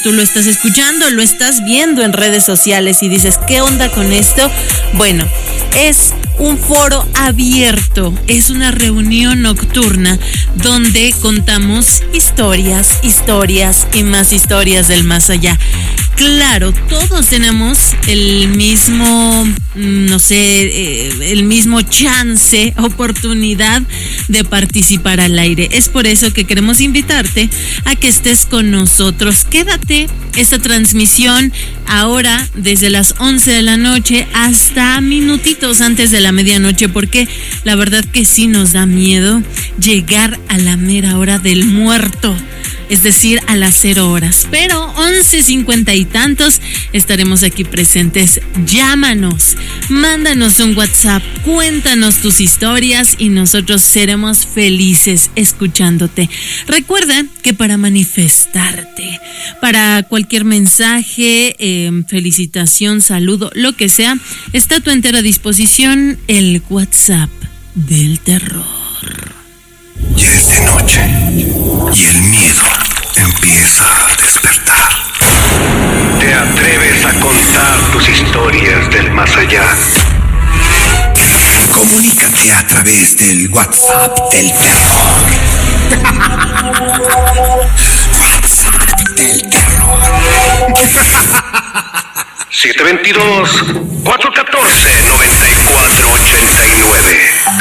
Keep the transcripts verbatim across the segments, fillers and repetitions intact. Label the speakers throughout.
Speaker 1: tú lo estás escuchando, lo estás viendo en redes sociales y dices, ¿qué onda con esto? Bueno, es un foro abierto, es una reunión nocturna donde contamos historias, historias y más historias del más allá. Claro, todos tenemos el mismo, no sé, eh, el mismo chance, oportunidad de participar al aire. Es por eso que queremos invitarte a que estés con nosotros. Quédate esta transmisión ahora desde las once de la noche hasta minutitos antes de la medianoche, porque la verdad que sí nos da miedo llegar a la mera hora del muerto. Es decir, a las cero horas. Pero once cincuenta y tantos estaremos aquí presentes. Llámanos, mándanos un WhatsApp, cuéntanos tus historias y nosotros seremos felices escuchándote. Recuerda que para manifestarte, para cualquier mensaje, eh, felicitación, saludo, lo que sea, está a tu entera disposición el WhatsApp del terror.
Speaker 2: Ya es de noche y el miedo empieza a despertar. ¿Te atreves a contar tus historias del más allá? Comunícate a través del WhatsApp del terror. WhatsApp del terror. siete veintidós, cuatrocientos catorce, noventa y cuatro ochenta y nueve.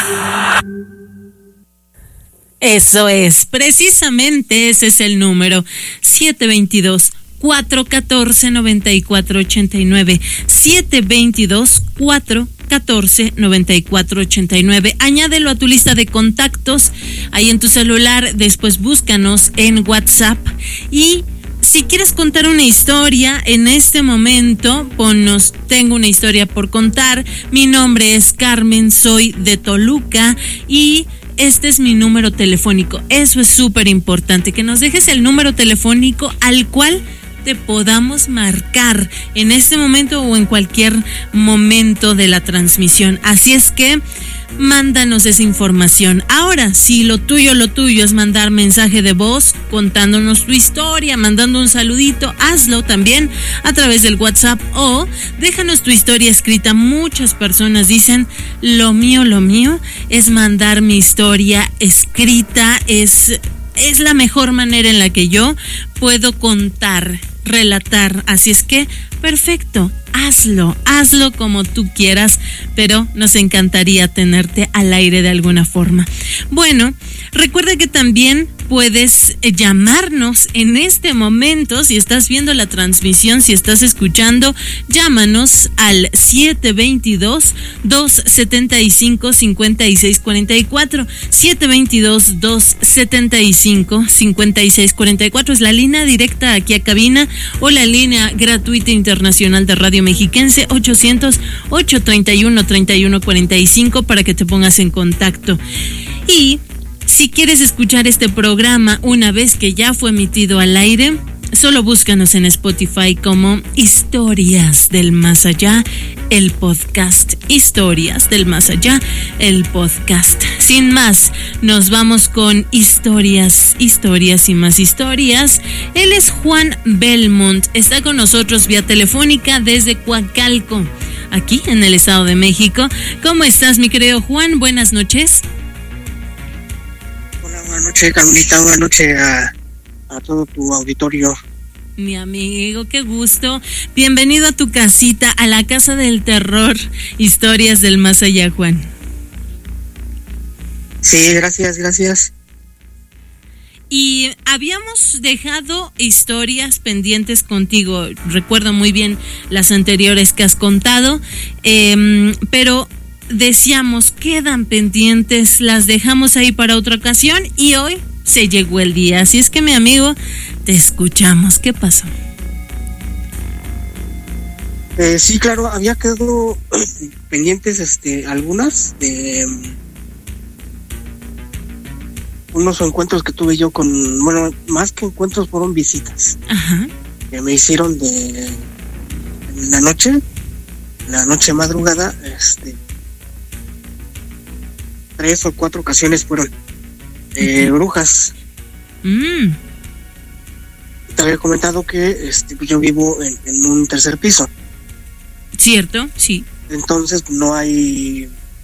Speaker 1: Eso es, precisamente ese es el número, siete veintidós, cuatrocientos catorce, noventa y cuatro ochenta y nueve, siete veintidós, cuatrocientos catorce, noventa y cuatro ochenta y nueve. Añádelo a tu lista de contactos ahí en tu celular, después búscanos en WhatsApp y si quieres contar una historia en este momento, ponnos, tengo una historia por contar, mi nombre es Carmen, soy de Toluca y este es mi número telefónico. Eso es súper importante, que nos dejes el número telefónico al cual te podamos marcar en este momento o en cualquier momento de la transmisión. Así es que mándanos esa información. Ahora, si lo tuyo, lo tuyo es mandar mensaje de voz contándonos tu historia, mandando un saludito, hazlo también a través del WhatsApp o déjanos tu historia escrita. Muchas personas dicen, lo mío, lo mío es mandar mi historia escrita, es, es la mejor manera en la que yo puedo contar, relatar. Así es que, perfecto, hazlo, hazlo como tú quieras, pero nos encantaría tenerte al aire de alguna forma. Bueno, recuerda que también puedes llamarnos en este momento, si estás viendo la transmisión, si estás escuchando, llámanos al siete veintidós, doscientos setenta y cinco, cincuenta y seis cuarenta y cuatro, siete veintidós, doscientos setenta y cinco, cincuenta y seis cuarenta y cuatro, es la línea directa aquí a cabina o la línea gratuita internacional de Radio Mexiquense, ochocientos, ochocientos treinta y uno, treinta y uno cuarenta y cinco, para que te pongas en contacto. Y si quieres escuchar este programa una vez que ya fue emitido al aire, solo búscanos en Spotify como Historias del Más Allá, el podcast. Historias del Más Allá, el podcast. Sin más, nos vamos con historias, historias y más historias. Él es Juan Belmont, está con nosotros vía telefónica desde Coacalco, aquí en el Estado de México. ¿Cómo estás, mi querido Juan? Buenas noches.
Speaker 3: Buenas noches, Carolita. Buenas noches a, a todo tu auditorio.
Speaker 1: Mi amigo, qué gusto. Bienvenido a tu casita, a la Casa del Terror, Historias del Más Allá, Juan.
Speaker 3: Sí, gracias, gracias.
Speaker 1: Y habíamos dejado historias pendientes contigo. Recuerdo muy bien las anteriores que has contado, eh, pero decíamos, quedan pendientes, las dejamos ahí para otra ocasión y hoy se llegó el día. Así es que, mi amigo, te escuchamos. ¿Qué pasó?
Speaker 3: Eh, sí, claro, había quedado pendientes este, algunas de um, unos encuentros que tuve yo con, bueno, más que encuentros fueron visitas.
Speaker 1: Ajá.
Speaker 3: Que me hicieron de en la noche, la noche madrugada, este tres o cuatro ocasiones fueron eh, uh-huh. brujas.
Speaker 1: Mm.
Speaker 3: te había comentado que este, yo vivo en, en un tercer piso.
Speaker 1: ¿Cierto? Sí.
Speaker 3: Entonces no hay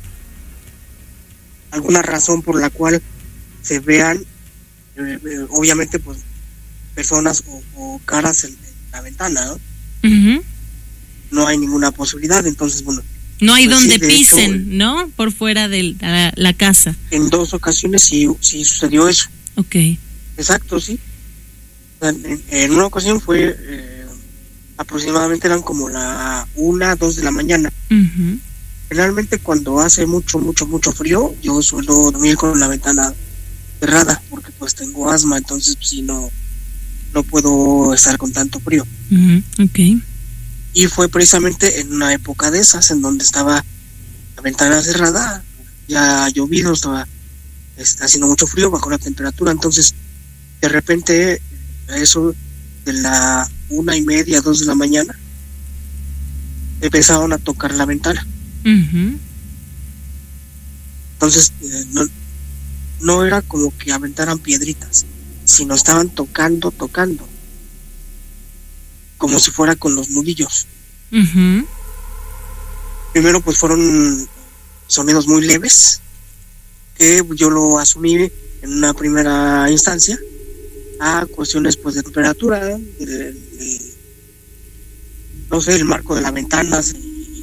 Speaker 3: alguna razón por la cual se vean, eh, eh, obviamente, pues personas o, o caras en, en la ventana, ¿no?
Speaker 1: Uh-huh.
Speaker 3: No hay ninguna posibilidad, entonces, bueno.
Speaker 1: No hay
Speaker 3: pues,
Speaker 1: donde
Speaker 3: sí,
Speaker 1: pisen,
Speaker 3: hecho,
Speaker 1: ¿no? Por fuera de la, la casa.
Speaker 3: En dos ocasiones sí, sí sucedió eso.
Speaker 1: Ok.
Speaker 3: Exacto, sí. En, en una ocasión fue, eh, aproximadamente eran como la una, dos de la mañana.
Speaker 1: Uh-huh.
Speaker 3: Generalmente cuando hace mucho, mucho, mucho frío, yo suelo dormir con la ventana cerrada, porque pues tengo asma, entonces pues, sí, no, no puedo estar con tanto frío.
Speaker 1: Uh-huh. Ok.
Speaker 3: Y fue precisamente en una época de esas, en donde estaba la ventana cerrada, ya ha llovido, estaba está haciendo mucho frío, bajó la temperatura, entonces de repente, a eso de la una y media, dos de la mañana, empezaron a tocar la ventana.
Speaker 1: Uh-huh.
Speaker 3: Entonces, eh, no, no era como que aventaran piedritas, sino estaban tocando, tocando, como si fuera con los nudillos.
Speaker 1: Uh-huh.
Speaker 3: Primero pues fueron sonidos muy leves, que yo lo asumí en una primera instancia a cuestiones pues de temperatura, de, de, de, no sé, el marco de la ventana se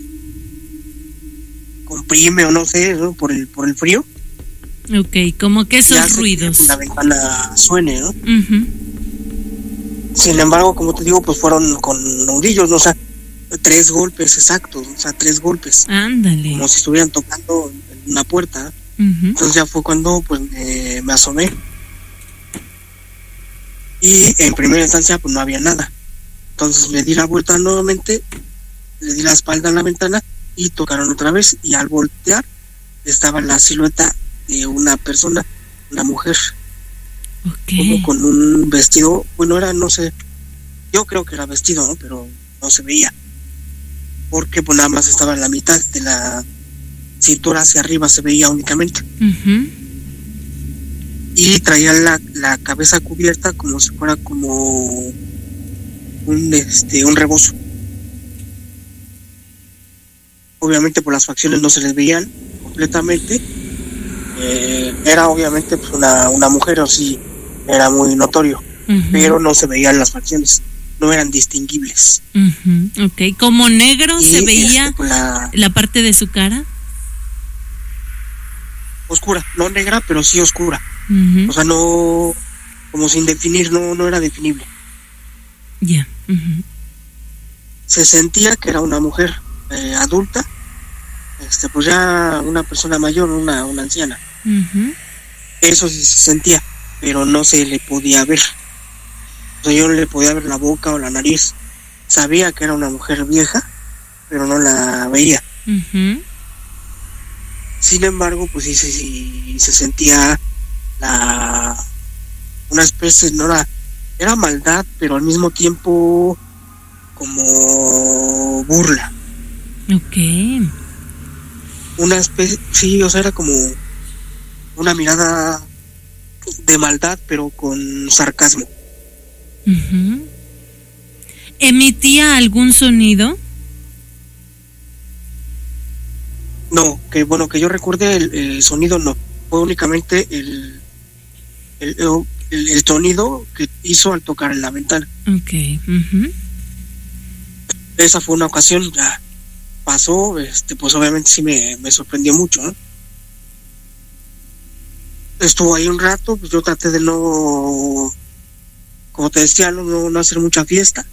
Speaker 3: comprime o no sé, ¿no? por el por el frío.
Speaker 1: Ok, como que esos ruidos.
Speaker 3: Que la ventana suene, ¿no?
Speaker 1: Uh-huh.
Speaker 3: Sin embargo, como te digo, pues fueron con nudillos, ¿no? O sea, tres golpes exactos, o sea, tres golpes.
Speaker 1: Ándale.
Speaker 3: Como si estuvieran tocando en una puerta.
Speaker 1: Uh-huh.
Speaker 3: Entonces ya fue cuando pues me, me asomé. Y en primera instancia pues no había nada. Entonces me di la vuelta nuevamente, le di la espalda a la ventana y tocaron otra vez. Y al voltear estaba la silueta de una persona, una mujer.
Speaker 1: Okay.
Speaker 3: Como con un vestido, bueno, era, no sé, yo creo que era vestido, ¿no? Pero no se veía. Porque pues nada más estaba en la mitad de la cintura hacia arriba, se veía únicamente.
Speaker 1: Uh-huh.
Speaker 3: Y traía la, la cabeza cubierta como si fuera como un este un rebozo. Obviamente por las facciones no se les veían completamente. Eh, era obviamente pues una, una mujer, o sí, era muy notorio. Uh-huh. Pero no se veían las facciones, no eran distinguibles.
Speaker 1: Uh-huh. Ok, como negro
Speaker 3: y
Speaker 1: se veía
Speaker 3: este, pues la,
Speaker 1: la parte de su cara.
Speaker 3: Oscura, no negra, pero sí oscura.
Speaker 1: Uh-huh.
Speaker 3: O sea, no, como sin definir, no, no era definible.
Speaker 1: Ya. Yeah. Uh-huh.
Speaker 3: Se sentía que era una mujer eh, adulta, este, pues ya una persona mayor, una, una anciana.
Speaker 1: Uh-huh.
Speaker 3: Eso sí se sentía, pero no se le podía ver. O sea, yo no le podía ver la boca o la nariz. Sabía que era una mujer vieja, pero no la veía.
Speaker 1: Uh-huh.
Speaker 3: Sin embargo, pues sí, sí, sí se sentía la una especie, no era, era maldad, pero al mismo tiempo como burla.
Speaker 1: Ok.
Speaker 3: Una especie, sí, o sea, era como una mirada de maldad, pero con sarcasmo.
Speaker 1: Uh-huh. ¿Emitía algún sonido?
Speaker 3: No, que bueno, que yo recuerde el, el sonido no, fue únicamente el el, el el sonido que hizo al tocar en la ventana.
Speaker 1: Okay. Uh-huh.
Speaker 3: Esa fue una ocasión, ya pasó, este, pues obviamente sí me, me sorprendió mucho, ¿no? Estuvo ahí un rato, pues yo traté de no, como te decía, no, no, no hacer mucha fiesta.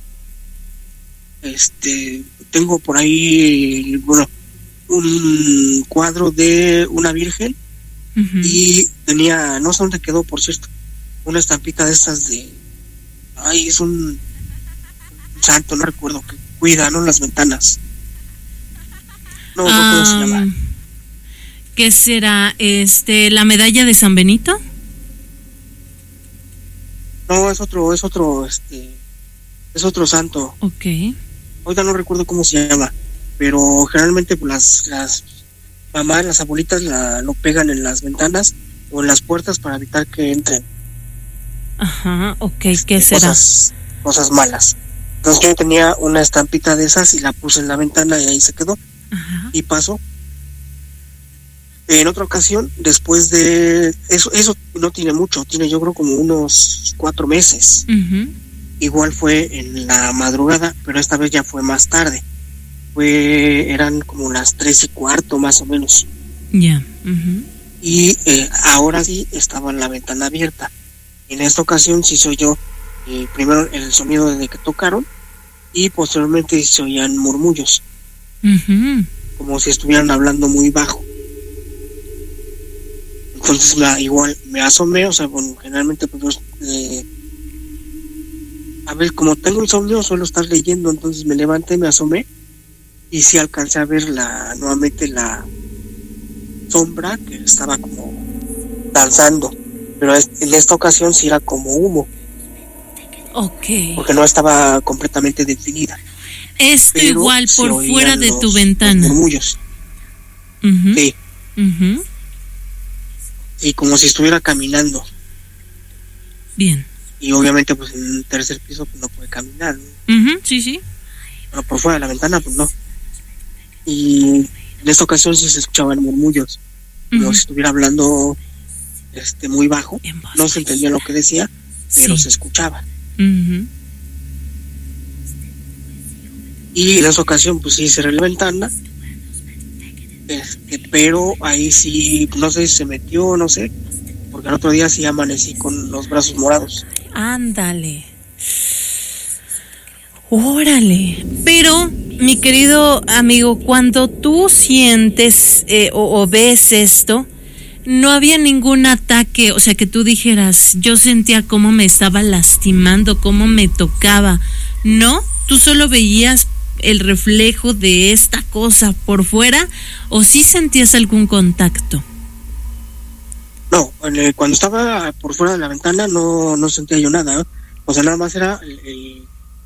Speaker 3: Este, tengo por ahí, bueno, un cuadro de una virgen. Uh-huh. Y tenía, no sé dónde quedó, por cierto, una estampita de estas de, ay, es un, un santo, no recuerdo, que cuida, ¿no? Las ventanas. No, no, um, ¿cómo se llama?
Speaker 1: ¿Qué será? Este, ¿la medalla de San Benito?
Speaker 3: No, es otro, es otro, este, es otro santo.
Speaker 1: Okay.
Speaker 3: Ahorita no recuerdo cómo se llama, pero generalmente pues, las, las mamás, las abuelitas la, lo pegan en las ventanas o en las puertas para evitar que entren.
Speaker 1: Ajá, ok,
Speaker 3: este,
Speaker 1: ¿qué será?
Speaker 3: Cosas, cosas malas. Entonces yo tenía una estampita de esas y la puse en la ventana y ahí se quedó.
Speaker 1: Ajá.
Speaker 3: Y pasó. En otra ocasión, después de eso, eso no tiene mucho, tiene yo creo como unos cuatro meses.
Speaker 1: Uh-huh.
Speaker 3: Igual fue en la madrugada, pero esta vez ya fue más tarde. Fue, eran como las tres y cuarto más o menos.
Speaker 1: Ya. Yeah. Uh-huh.
Speaker 3: Y eh, ahora sí estaba la ventana abierta. En esta ocasión sí se oyó eh, primero el sonido de que tocaron y posteriormente se oían murmullos.
Speaker 1: Uh-huh.
Speaker 3: Como si estuvieran hablando muy bajo. Entonces la, igual me asomé, o sea, bueno, generalmente pues eh, a ver, como tengo insomnio suelo estar leyendo, entonces me levanté, me asomé y sí alcancé a ver la nuevamente la sombra que estaba como danzando, pero en esta ocasión sí era como humo.
Speaker 1: Okay.
Speaker 3: Porque no estaba completamente definida.
Speaker 1: Esto igual por fuera de
Speaker 3: los,
Speaker 1: tu ventana.
Speaker 3: Los murmullos.
Speaker 1: Uh-huh.
Speaker 3: Sí.
Speaker 1: Uh-huh.
Speaker 3: Y como si estuviera caminando.
Speaker 1: Bien.
Speaker 3: Y obviamente pues en un tercer piso pues no puede caminar, ¿no?
Speaker 1: Uh-huh. Sí, sí.
Speaker 3: Pero por fuera de la ventana pues no. Y en esta ocasión sí se escuchaban murmullos. Uh-huh. Como si estuviera hablando este muy bajo. No se entendía lo que decía, pero sí se escuchaba.
Speaker 1: Uh-huh.
Speaker 3: Y en esa ocasión pues sí cerré la ventana. Este, pero ahí sí, no sé si se metió, no sé, porque el otro día sí amanecí con los brazos morados.
Speaker 1: Ándale. Órale. Pero, mi querido amigo, cuando tú sientes eh, o, o ves esto, no había ningún ataque, o sea, que tú dijeras, yo sentía cómo me estaba lastimando, cómo me tocaba. ¿No? Tú solo veías el reflejo de esta cosa por fuera, o sí sentías algún contacto.
Speaker 3: No, cuando estaba por fuera de la ventana no, no sentía yo nada, ¿eh? O sea, nada más era el, el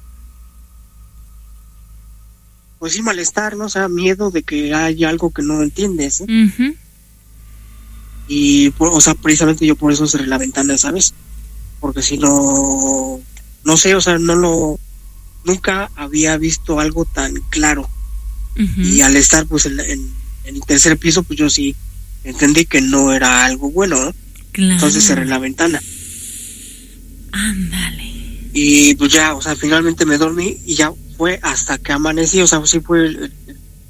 Speaker 3: pues sí, malestar, ¿no? O sea, miedo de que haya algo que no entiendes, ¿eh?
Speaker 1: Uh-huh.
Speaker 3: Y, por, o sea, precisamente yo por eso cerré la ventana, ¿sabes? Porque si no, no sé, o sea, no lo nunca había visto algo tan claro. Uh-huh. Y al estar pues en, en, en el tercer piso pues yo sí entendí que no era algo bueno, ¿no?
Speaker 1: Claro.
Speaker 3: Entonces cerré la ventana.
Speaker 1: Ándale.
Speaker 3: Y pues ya, o sea, finalmente me dormí y ya fue hasta que amanecí, o sea, sí fue el, el,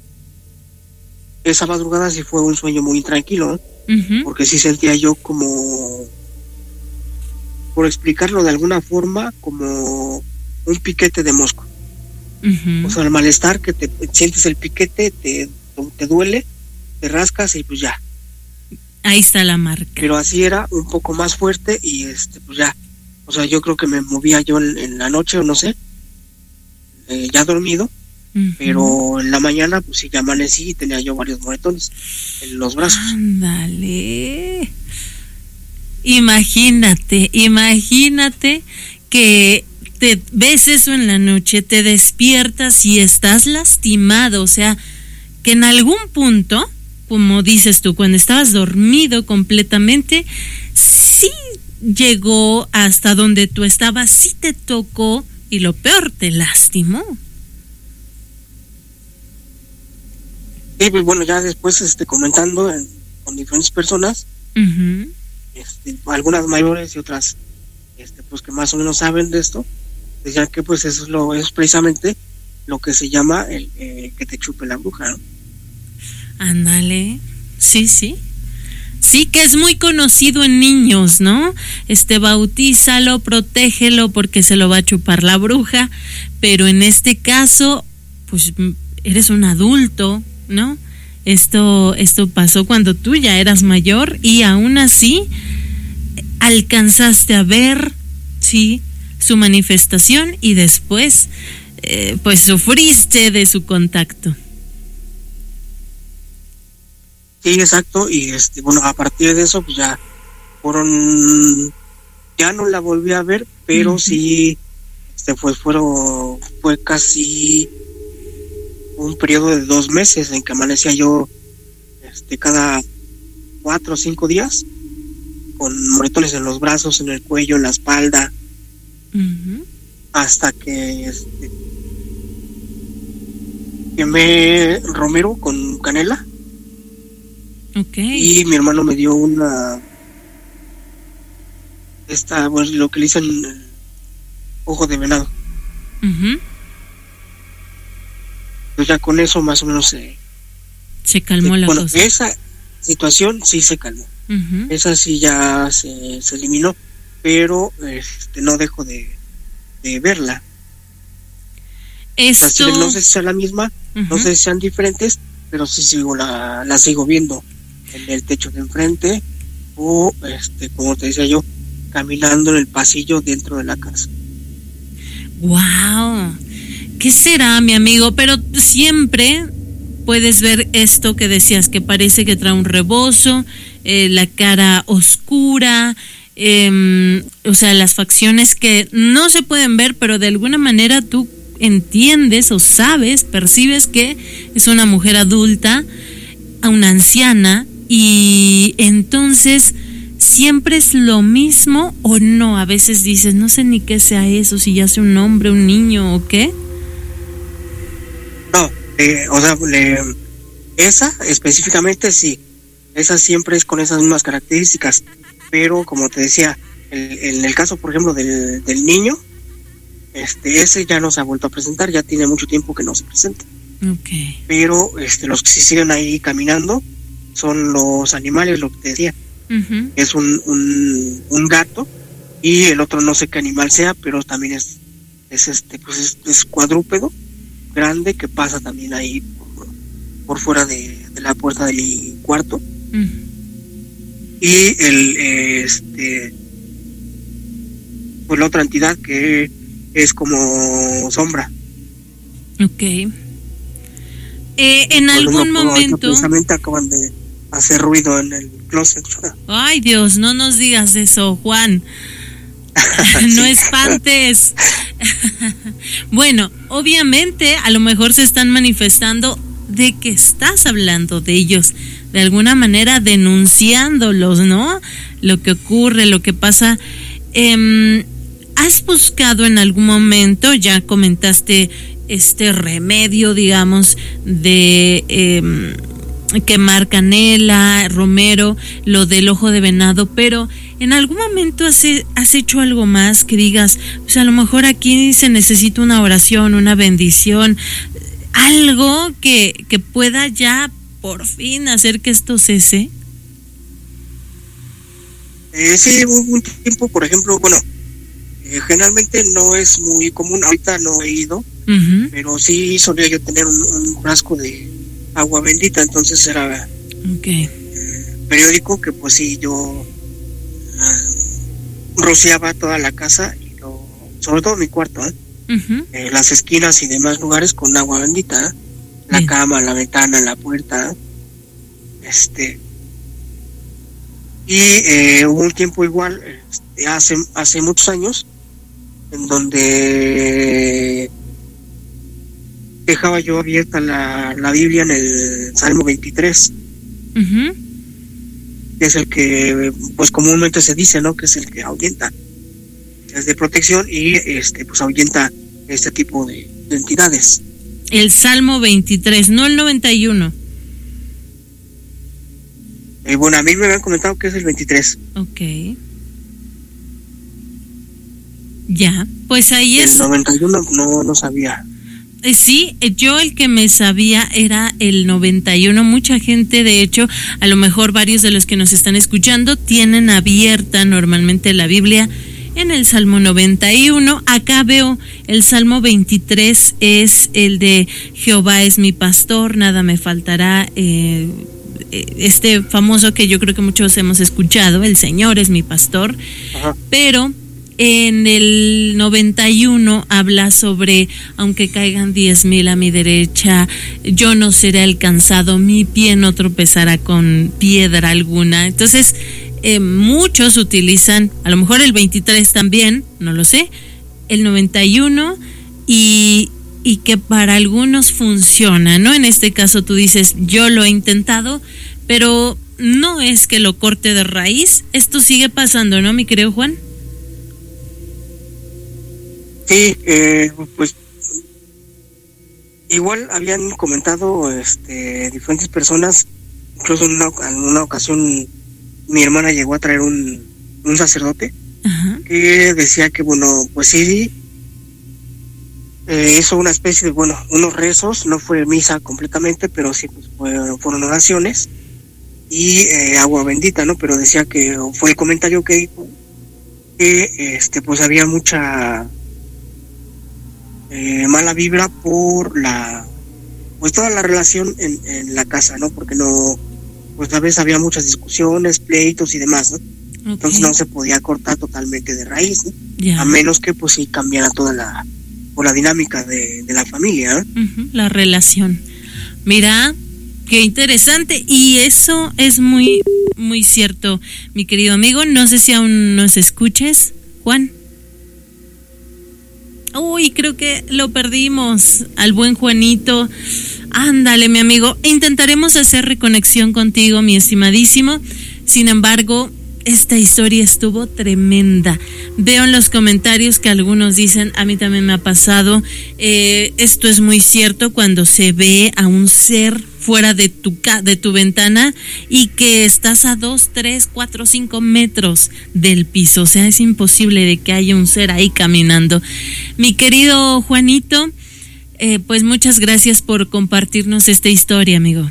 Speaker 3: esa madrugada sí fue un sueño muy tranquilo, ¿no? Uh-huh. Porque sí sentía yo como, por explicarlo de alguna forma, como un piquete de mosco. Uh-huh. O sea, el malestar que te sientes el piquete, te, te duele, te rascas y pues ya.
Speaker 1: Ahí está la marca.
Speaker 3: Pero así era un poco más fuerte y este pues ya. O sea, yo creo que me movía yo en, en la noche o no sé, eh, ya dormido, uh-huh. Pero en la mañana pues sí ya amanecí y tenía yo varios moretones en los brazos.
Speaker 1: Ándale. Imagínate, imagínate que te ves eso en la noche, te despiertas y estás lastimado, o sea, que en algún punto, como dices tú, cuando estabas dormido completamente, sí llegó hasta donde tú estabas, sí te tocó y lo peor, te lastimó.
Speaker 3: Sí, pues bueno, ya después este, comentando en, con diferentes personas, uh-huh. este, algunas mayores y otras este, pues que más o menos saben de esto, decían que pues eso es lo es precisamente lo que se llama el eh, que te chupe la bruja, ¿no?
Speaker 1: Ándale, sí, sí, sí, que es muy conocido en niños, ¿no? Este, bautízalo, protégelo porque se lo va a chupar la bruja, pero en este caso, pues eres un adulto, ¿no? Esto, esto pasó cuando tú ya eras mayor y aún así alcanzaste a ver, sí, su manifestación y después eh, pues sufriste de su contacto.
Speaker 3: Sí, exacto, y este bueno, a partir de eso pues ya fueron, ya no la volví a ver, pero uh-huh. sí este fue fueron fue casi un periodo de dos meses en que amanecía yo este cada cuatro o cinco días con moretones en los brazos, en el cuello, en la espalda,
Speaker 1: uh-huh.
Speaker 3: hasta que este, quemé romero con canela.
Speaker 1: Okay.
Speaker 3: Y mi hermano me dio una, esta, bueno, lo que le dicen ojo de venado.
Speaker 1: Uh-huh.
Speaker 3: Pues ya con eso más o menos se
Speaker 1: se calmó
Speaker 3: se,
Speaker 1: la
Speaker 3: bueno,
Speaker 1: cosa.
Speaker 3: Esa situación sí se calmó.
Speaker 1: Uh-huh.
Speaker 3: Esa sí ya se, se eliminó, pero este, no dejo de, de verla.
Speaker 1: Esto...
Speaker 3: O sea, no sé si sea la misma, uh-huh. no sé si sean diferentes, pero sí sigo la, la sigo viendo en el techo de enfrente o, este, como te decía yo, caminando en el pasillo dentro de la casa.
Speaker 1: Wow, ¿qué será, mi amigo? Pero siempre puedes ver esto que decías, que parece que trae un rebozo, eh, la cara oscura, eh, o sea, las facciones que no se pueden ver, pero de alguna manera tú entiendes o sabes, percibes que es una mujer adulta, una anciana, y entonces siempre es lo mismo o no. A veces dices, no sé ni qué sea eso, si ya sea un hombre, un niño o qué.
Speaker 3: No, eh, o sea, le, esa específicamente sí, esa siempre es con esas mismas características, pero como te decía, el, en el caso, por ejemplo, del, del niño, este, ese ya no se ha vuelto a presentar, ya tiene mucho tiempo que no se presenta.
Speaker 1: Okay.
Speaker 3: Pero este, los que sí siguen ahí caminando son los animales, lo que te decía.
Speaker 1: Uh-huh.
Speaker 3: Es un, un, un gato, y el otro no sé qué animal sea, pero también es, es este, pues es, es cuadrúpedo, grande, que pasa también ahí por, por fuera de, de la puerta de mi cuarto.
Speaker 1: Uh-huh.
Speaker 3: Y el este pues la otra entidad que es como sombra.
Speaker 1: Okay. Eh, en
Speaker 3: por
Speaker 1: algún
Speaker 3: ejemplo,
Speaker 1: momento
Speaker 3: precisamente acaban de hacer ruido en el closet.
Speaker 1: Ay, Dios, no nos digas eso, Juan. No espantes. Bueno, obviamente a lo mejor se están manifestando de que estás hablando de ellos, de alguna manera denunciándolos, ¿no? Lo que ocurre, lo que pasa. Eh, ¿Has buscado en algún momento, ya comentaste este remedio, digamos, de eh, quemar canela, romero, lo del ojo de venado, pero en algún momento has, has hecho algo más que digas, pues a lo mejor aquí se necesita una oración, una bendición, algo que, que pueda ya por fin hacer que esto cese?
Speaker 3: Eh, sí, hubo un tiempo, por ejemplo, bueno, eh, generalmente no es muy común, ahorita no he ido, uh-huh. pero sí solía yo tener un, un frasco de agua bendita, entonces era
Speaker 1: okay.
Speaker 3: eh, periódico que pues sí, yo eh, rociaba toda la casa, y lo, sobre todo mi cuarto, ¿eh? Uh-huh. Eh, las esquinas y demás lugares con agua bendita, ¿eh? La Bien. Cama, la ventana, la puerta, este... Y eh, hubo un tiempo igual, este, hace hace muchos años, en donde dejaba yo abierta la, la Biblia en el Salmo veintitrés, uh-huh. que es el que, pues comúnmente se dice, ¿no? Que es el que ahuyenta, es de protección, y este pues ahuyenta este tipo de, de entidades.
Speaker 1: El Salmo veintitrés, no el noventa y uno.
Speaker 3: Eh, bueno, a mí me habían comentado que es el veintitrés.
Speaker 1: Ok. Ya, pues ahí
Speaker 3: el
Speaker 1: es...
Speaker 3: El noventa y uno no, no sabía.
Speaker 1: Eh, sí, yo el que me sabía era el noventa y uno. Mucha gente, de hecho, a lo mejor varios de los que nos están escuchando tienen abierta normalmente la Biblia en el Salmo noventa y uno. Acá veo el Salmo veintitrés, es el de Jehová es mi pastor, nada me faltará... Eh, este famoso que yo creo que muchos hemos escuchado, el Señor es mi pastor. Ajá. Pero en el noventa y uno habla sobre, aunque caigan diez mil a mi derecha, yo no seré alcanzado, mi pie no tropezará con piedra alguna. Entonces eh, muchos utilizan, a lo mejor el veintitrés también, no lo sé, el noventa y uno, y y que para algunos funciona, ¿no? En este caso tú dices, yo lo he intentado, pero no es que lo corte de raíz. Esto sigue pasando, ¿no, mi querido Juan?
Speaker 3: Sí, eh, pues igual habían comentado este, diferentes personas, incluso en una, en una ocasión mi hermana llegó a traer un, un sacerdote. Ajá. Que decía que, bueno, pues sí, eh, hizo una especie de, bueno, unos rezos, no fue misa completamente, pero sí pues, fue, fueron oraciones y eh, agua bendita, ¿no? Pero decía que fue el comentario que dijo que este pues había mucha eh, mala vibra por la pues toda la relación en, en la casa, ¿no? Porque no, pues a veces había muchas discusiones, pleitos y demás, ¿no? Okay. Entonces no se podía cortar totalmente de raíz, ¿no? Yeah. A menos que pues sí cambiara toda la por la dinámica de, de la familia, ¿eh?
Speaker 1: Uh-huh, la relación. Mira, qué interesante, y eso es muy muy cierto, mi querido amigo. No sé si aún nos escuches, Juan. Uy, creo que lo perdimos al buen Juanito. Ándale, mi amigo. Intentaremos hacer reconexión contigo, mi estimadísimo. Sin embargo, esta historia estuvo tremenda. Veo en los comentarios que algunos dicen, a mí también me ha pasado, eh, esto es muy cierto, cuando se ve a un ser fuera de tu ca- de tu ventana y que estás a dos, tres, cuatro, cinco metros del piso. O sea, es imposible de que haya un ser ahí caminando. Mi querido Juanito, eh, pues muchas gracias por compartirnos esta historia, amigo.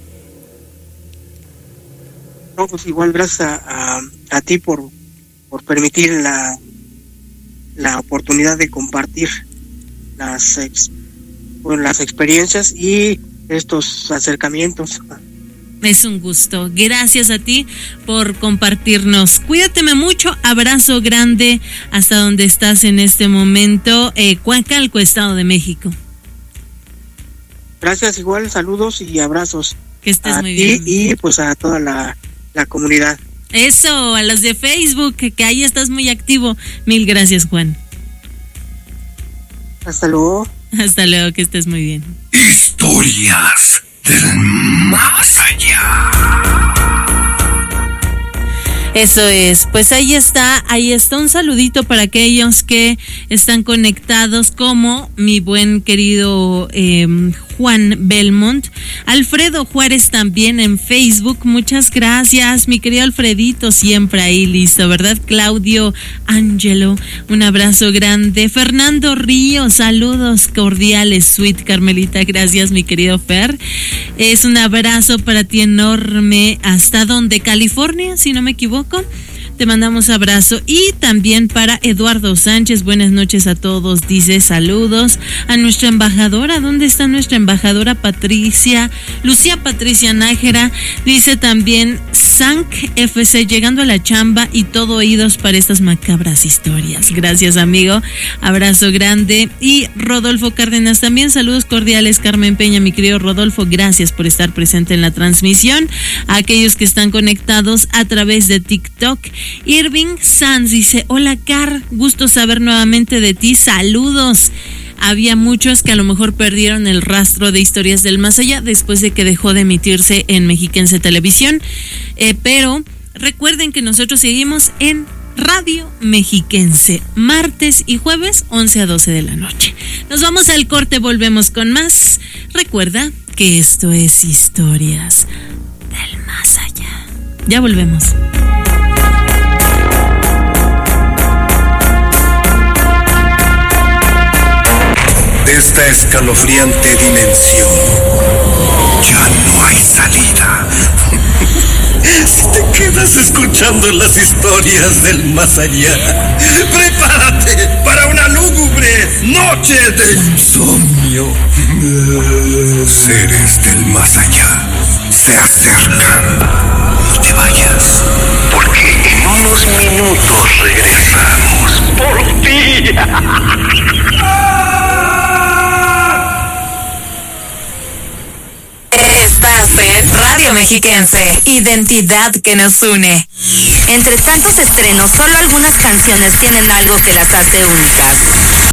Speaker 3: No, pues igual gracias a, a, a ti por, por permitir la, la oportunidad de compartir las, ex, bueno, las experiencias y estos acercamientos.
Speaker 1: Es un gusto. Gracias a ti por compartirnos. Cuídateme mucho. Abrazo grande hasta donde estás en este momento. Eh, Coacalco, Estado de México.
Speaker 3: Gracias, igual, saludos y abrazos.
Speaker 1: Que estés
Speaker 3: a
Speaker 1: muy
Speaker 3: ti
Speaker 1: bien.
Speaker 3: Y pues a toda la, la comunidad.
Speaker 1: Eso, a los de Facebook, que, que ahí estás muy activo. Mil gracias, Juan.
Speaker 3: Hasta luego.
Speaker 1: Hasta luego, que estés muy bien.
Speaker 2: Historias del más allá.
Speaker 1: Eso es, pues ahí está, ahí está un saludito para aquellos que están conectados, como mi buen querido eh, Juan Belmont, Alfredo Juárez también en Facebook, muchas gracias, mi querido Alfredito, siempre ahí listo, ¿verdad? Claudio Ángelo, un abrazo grande. Fernando Ríos, saludos cordiales, Sweet Carmelita, gracias mi querido Fer, es un abrazo para ti enorme, hasta donde, California, si no me equivoco. Te mandamos abrazo. Y también para Eduardo Sánchez, buenas noches a todos, dice saludos a nuestra embajadora. ¿Dónde está nuestra embajadora Patricia? Lucía Patricia Nájera, dice también Sank F C, llegando a la chamba y todo oídos para estas macabras historias. Gracias, amigo, abrazo grande. Y Rodolfo Cárdenas también, saludos cordiales. Carmen Peña, mi querido Rodolfo, gracias por estar presente en la transmisión. A aquellos que están conectados a través de TikTok, Irving Sanz dice, hola Car, gusto saber nuevamente de ti, saludos. Había muchos que a lo mejor perdieron el rastro de Historias del Más Allá después de que dejó de emitirse en Mexiquense Televisión, eh, pero recuerden que nosotros seguimos en Radio Mexiquense, martes y jueves, once a doce de la noche. Nos vamos al corte, volvemos con más. Recuerda que esto es Historias del Más Allá. Ya volvemos.
Speaker 2: De esta escalofriante dimensión ya no hay salida. Si te quedas escuchando las historias del más allá, prepárate para una lúgubre noche de insomnio. Seres del más allá se acercan. No te vayas, porque en unos minutos regresamos por ti.
Speaker 4: Estás en Radio Mexiquense, identidad que nos une. Entre tantos estrenos, solo algunas canciones tienen algo que las hace únicas.